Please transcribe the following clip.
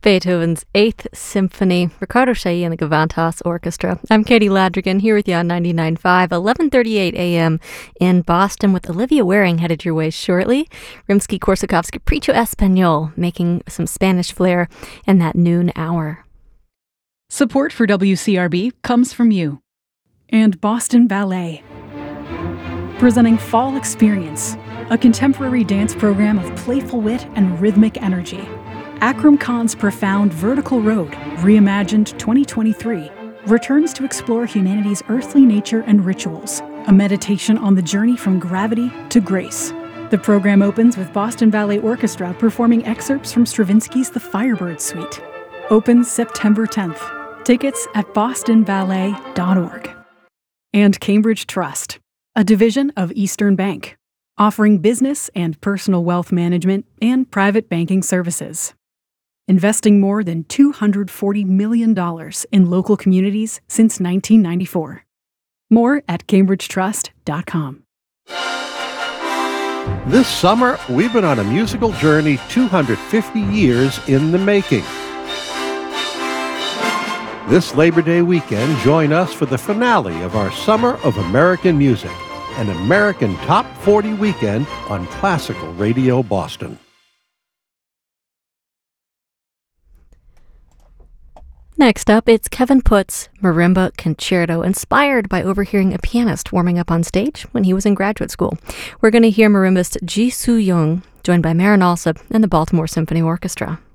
Beethoven's Eighth Symphony, Ricardo Chailly and the Gavantas Orchestra. I'm Katie Ladrigan here with you on 99.5, 11:38 a.m. in Boston with Olivia Waring headed your way shortly. Rimsky-Korsakov's Capricho Español making some Spanish flair in that noon hour. Support for WCRB comes from you and Boston Ballet. Presenting Fall Experience, a contemporary dance program of playful wit and rhythmic energy. Akram Khan's profound Vertical Road, reimagined 2023, returns to explore humanity's earthly nature and rituals, a meditation on the journey from gravity to grace. The program opens with Boston Ballet Orchestra performing excerpts from Stravinsky's The Firebird Suite. Opens September 10th. Tickets at bostonballet.org. And Cambridge Trust, a division of Eastern Bank, offering business and personal wealth management and private banking services. Investing more than $240 million in local communities since 1994. More at cambridgetrust.com. This summer, we've been on a musical journey 250 years in the making. This Labor Day weekend, join us for the finale of our Summer of American Music, an American Top 40 weekend on Classical Radio Boston. Next up, it's Kevin Putt's Marimba Concerto, inspired by overhearing a pianist warming up on stage when he was in graduate school. We're going to hear marimbist Ji Soo Young, joined by Marin Alsop and the Baltimore Symphony Orchestra.